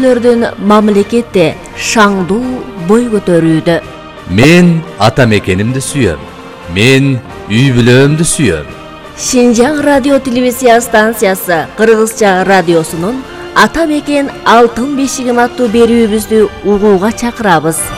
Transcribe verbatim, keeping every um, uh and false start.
өлкөлөрдүн мамлекети шаңдуу бой көтөрүүдө. Мен ата мекенимди сүйөм. Мен үй бүлөмдү сүйөм. Шинжаң радио телевизия станциясы Кыргызча радиосунун Ата мекен алтын бешигим аттуу берүүбүздү угууга чакырабыз.